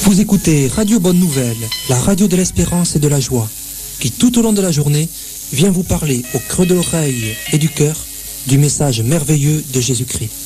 Vous écoutez Radio Bonne Nouvelle, la radio de l'espérance et de la joie, qui tout au long de la journée vient vous parler au creux de l'oreille et du cœur du message merveilleux de Jésus-Christ.